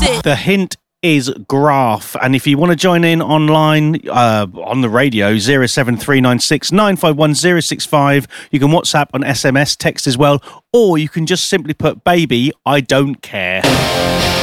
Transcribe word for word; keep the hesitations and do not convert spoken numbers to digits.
it. The hint is graph, and if you want to join in online uh, on the radio, zero seven three nine six nine five one zero six five, you can WhatsApp and S M S text as well, or you can just simply put baby I don't care.